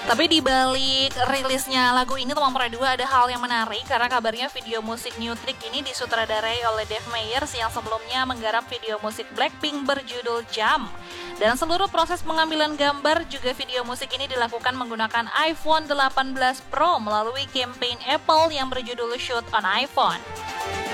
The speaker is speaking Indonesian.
Tapi di balik rilisnya lagu ini Tomang Pora 2 ada hal yang menarik karena kabarnya video musik New Trick ini disutradarai oleh Dave Meyers yang sebelumnya menggarap video musik Blackpink berjudul Jump. Dan seluruh proses pengambilan gambar juga video musik ini dilakukan menggunakan iPhone 18 Pro melalui campaign Apple yang berjudul Shoot on iPhone.